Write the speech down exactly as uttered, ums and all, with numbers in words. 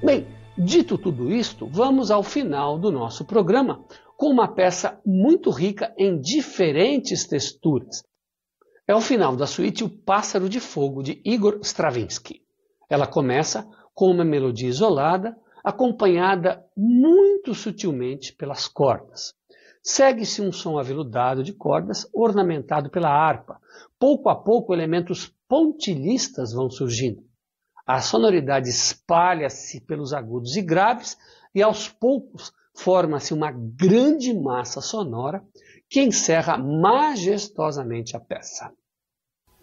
Bem, dito tudo isto, vamos ao final do nosso programa com uma peça muito rica em diferentes texturas. É o final da suíte O Pássaro de Fogo, de Igor Stravinsky. Ela começa com uma melodia isolada, acompanhada muito sutilmente pelas cordas. Segue-se um som aveludado de cordas, ornamentado pela harpa. Pouco a pouco, elementos pontilhistas vão surgindo. A sonoridade espalha-se pelos agudos e graves e, aos poucos, forma-se uma grande massa sonora que encerra majestosamente a peça.